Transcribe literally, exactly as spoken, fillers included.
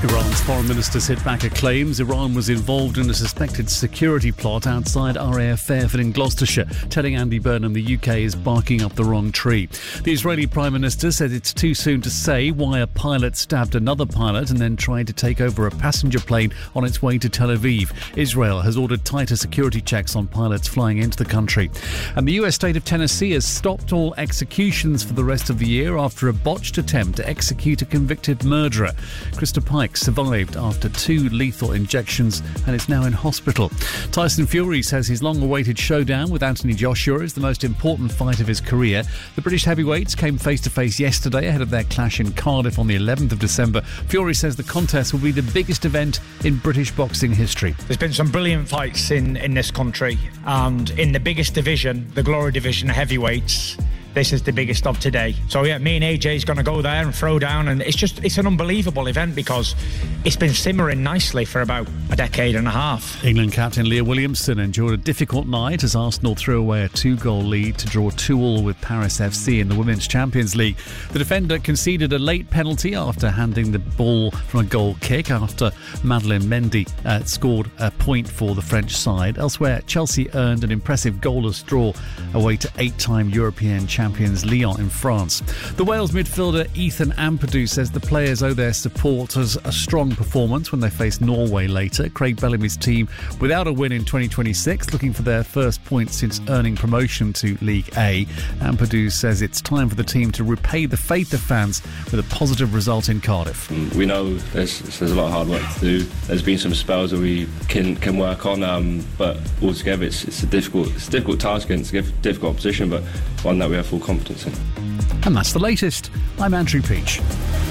Iran's foreign minister's hit back at claims Iran was involved in a suspected security plot outside R A F Fairford in Gloucestershire, telling Andy Burnham the U K is barking up the wrong tree. The Israeli Prime Minister said it's too soon to say why a pilot stabbed another pilot and then tried to take over a passenger plane on its way to Tel Aviv. Israel has ordered tighter security checks on pilots flying into the country. And the U S state of Tennessee has stopped all executions for the rest of the year after a botched attempt to execute a convicted murderer. Krista Pike survived after two lethal injections and is now in hospital. Tyson Fury says his long-awaited showdown with Anthony Joshua is the most important fight of his career. The British heavyweights came face-to-face yesterday ahead of their clash in Cardiff on the eleventh of December. Fury says the contest will be the biggest event in British boxing history. There's been some brilliant fights in, in this country, and in the biggest division, the Glory Division heavyweights, this is the biggest of today. So yeah, me and A J's going to go there and throw down, and it's just, it's an unbelievable event because it's been simmering nicely for about a decade and a half. England captain Leah Williamson endured a difficult night as Arsenal threw away a two-goal lead to draw two all with Paris F C in the Women's Champions League. The defender conceded a late penalty after handing the ball from a goal kick after Madeleine Mendy uh, scored a point for the French side. Elsewhere, Chelsea earned an impressive goalless draw away to eight-time European champions Champions Lyon in France. The Wales midfielder Ethan Ampadu says the players owe their supporters a strong performance when they face Norway later. Craig Bellamy's team without a win in twenty twenty-six, looking for their first point since earning promotion to League A. Ampadu says it's time for the team to repay the faith of fans with a positive result in Cardiff. We know there's, there's a lot of hard work to do. There's been some spells that we can can work on, um, but altogether it's, it's a difficult it's a difficult task against a difficult opposition, but one that we have full confidence in. And that's the latest. I'm Andrew Peach.